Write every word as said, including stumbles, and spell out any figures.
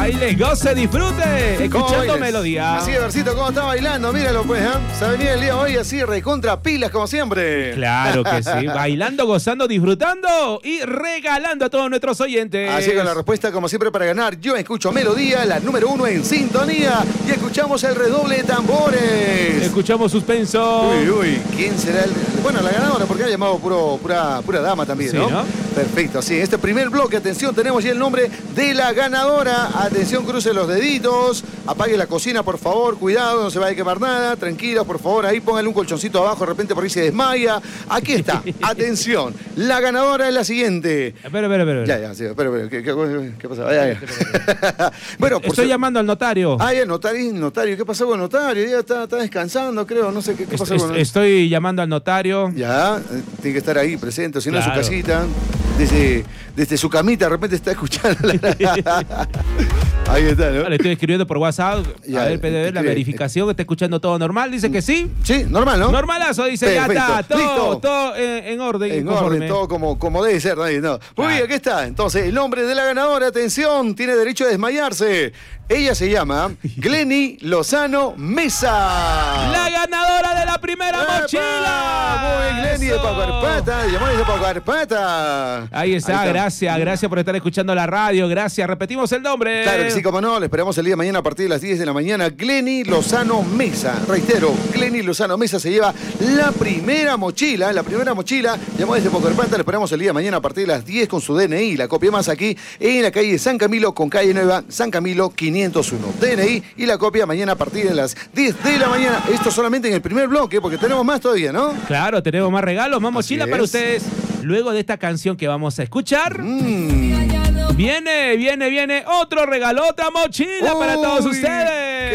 Baile, goce, disfrute, escuchando melodía. Así de versito, ¿cómo está bailando? Míralo pues, ¿eh? Se ha venido el día de hoy así, recontra pilas como siempre. Claro que sí, bailando, gozando, disfrutando y regalando a todos nuestros oyentes. Así con la respuesta, como siempre, para ganar. Yo escucho melodía, la número uno en sintonía. Y escuchamos el redoble de tambores. Escuchamos suspenso. Uy, uy, ¿quién será el...? Bueno, la ganadora, porque ha llamado puro, pura, pura dama también, sí, ¿no? ¿no? Perfecto, sí. Este primer bloque, atención, tenemos ya el nombre de la ganadora. Atención, cruce los deditos. Apague la cocina, por favor. Cuidado, no se vaya a quemar nada. Tranquila, por favor. Ahí póngale un colchoncito abajo, de repente por ahí se desmaya. Aquí está. Atención. La ganadora es la siguiente. Espera, espera, espera. Ya, ya, sí. Espera, espera. ¿Qué, qué, qué pasa? Ya, ya. Bueno, por Estoy ser... llamando al notario. Ah, ya, notario, notario. ¿Qué pasó con el notario? Ya está, está descansando, creo. No sé qué, qué pasó Est con el... Estoy llamando al notario. Ya, tiene que estar ahí presente, si no claro. en su casita, desde, desde su camita, de repente está escuchando. Ahí está, ¿no? Le estoy escribiendo por WhatsApp. Ya, a ver, P D B, la verificación, está escuchando todo normal. Dice que sí. Sí, normal, ¿no? Normalazo, dice, perfecto. ya está. Todo, Listo. todo en, en orden. En orden, todo como, como debe ser. ¿No? Muy bien, aquí está. Entonces, el nombre de la ganadora, atención, tiene derecho a desmayarse. Ella se llama Glenny Lozano Mesa. La ganadora de la primera ¡Epa! mochila. Muy bien, Glenny de Paco Arpata. Llamamos de Paco Arpata. Ahí está, Ahí está, gracias, gracias por estar escuchando la radio, gracias. Repetimos el nombre. Claro que sí, como no, le esperamos el día de mañana a partir de las diez de la mañana. Glenny Lozano Mesa. Reitero, Glenny Lozano Mesa se lleva la primera mochila, la primera mochila. Llamamos desde Paco Arpata, le esperamos el día de mañana a partir de las diez con su D N I. La copia más aquí en la calle San Camilo con calle Nueva, San Camilo quinientos uno. D N I y la copia mañana a partir de las diez de la mañana. Esto solamente en el primer bloque, porque tenemos más todavía, ¿no? Claro, tenemos más regalos, más mochila para ustedes. Luego de esta canción que vamos a escuchar, mm. viene, viene, viene otro regalo, otra mochila Uy. para todos ustedes.